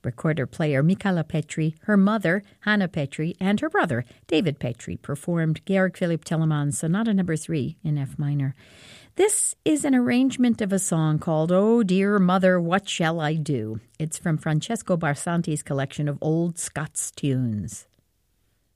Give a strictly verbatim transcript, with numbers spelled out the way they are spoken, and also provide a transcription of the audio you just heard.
Recorder-player Michala Petri, her mother, Hannah Petri, and her brother, David Petri, performed Georg Philipp Telemann's Sonata Number three in F minor. This is an arrangement of a song called Oh Dear Mother, What Shall I Do? It's from Francesco Barsanti's collection of old Scots tunes.